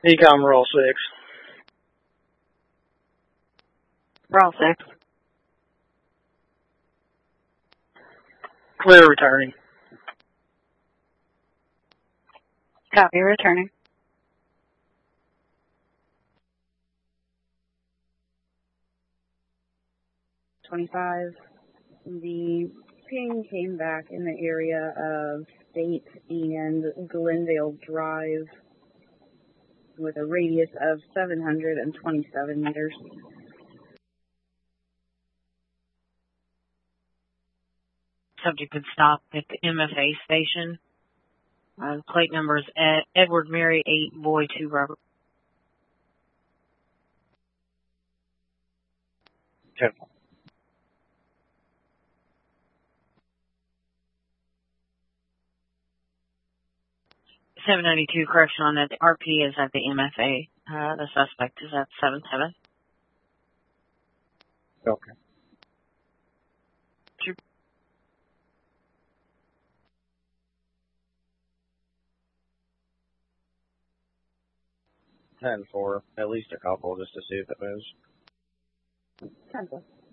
Ecom roll 6. Roll 6. Clear returning. Copy returning. The ping came back in the area of State and Glendale Drive with a radius of 727 meters. Subject had stopped at the MFA station. Plate number is Edward Mary 8 Boy 2 Robert. Okay. $792 correction on that. The RP is at the MFA. The suspect is at 77. Okay. 10-4. At least a couple, just to see if it moves. 10-4.